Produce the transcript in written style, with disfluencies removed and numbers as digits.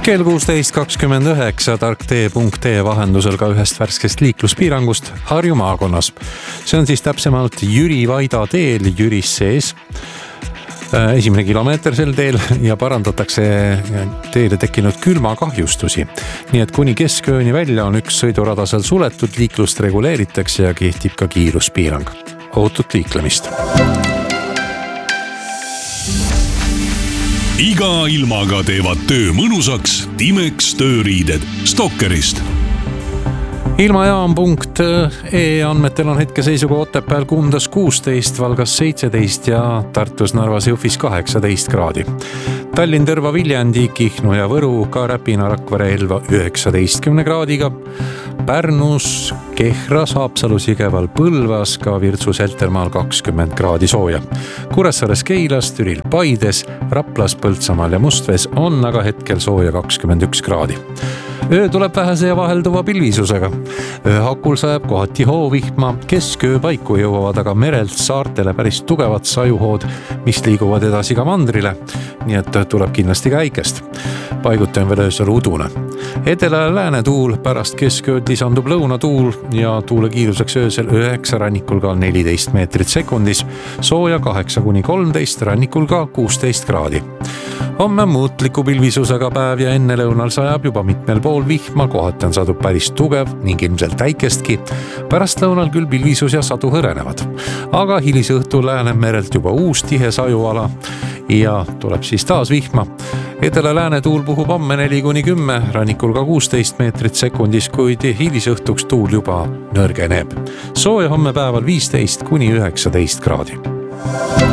Kell 16.29 tarktee.ee vahendusel ka ühest värskest liikluspiirangust Harju maakonnas. See on siis täpsemalt Jüri Vaida teel Jüris sees. Esimene kilomeeter sel teel ja parandatakse teele tekkinud külmakahjustusi. Nii et kuni keskööni välja on üks sõidurada seal suletud, liiklust reguleeritakse ja kehtib ka kiiruspiirang. Ohutut liiklemist! Iga ilmaga teevad töö mõnusaks Timex tööriided Stokkerist. Ilmajaam.ee andmetel on hetkeseisuga Otepääl Kundas 16, Valgas 17 ja Tartus, Narvas, Jõhvis 18 kraadi. Tallinn, Tõrva, Viljandi, Kihnu ja Võru, ka Räpina, Rakvere, Elva 19 kraadiga. Pärnus, Kehras, Haapsalus, Jõgeval, Põlvas, ka Virtsus, Heltermaal 20 kraadi sooja. Kuressaares, Keilas, Türil, Paides, Raplas, Põltsamaal ja Mustvees on aga hetkel sooja 21 kraadi. Öö tuleb vähese ja vahelduva pilvisusega. Ööhakul sajab kohati hoovihma, kesköö paiku jõuavad aga merelt saartele päris tugevad sajuhood, mis liiguvad edasi ka mandrile, nii et tuleb kindlasti ka äikest. Paiguti on veel öösel udune. Edela ja lääne tuul, pärast keskööd lisandub lõunatuul ja tuule kiiruseks öösel 9, rannikul ka 14 meetrit sekundis, sooja 8-13, rannikul ka 16 kraadi. Homme muutliku pilvisusega päev ja enne lõunal sajab juba mitmel pool vihma, kohati on sadu päris tugev ning ilmselt äikestki. Pärast lõunal küll pilvisus ja sadu hõrenevad. Aga hilisõhtul läheneb merelt juba uus tihe sajuala ja tuleb siis taas vihma. Edela lääne tuul puhub homme 4-10, rannikul ka 16 meetrit sekundis, kuid hilisõhtuks tuul juba nõrgeneb. Sooja homme päeval 15-19 kraadi.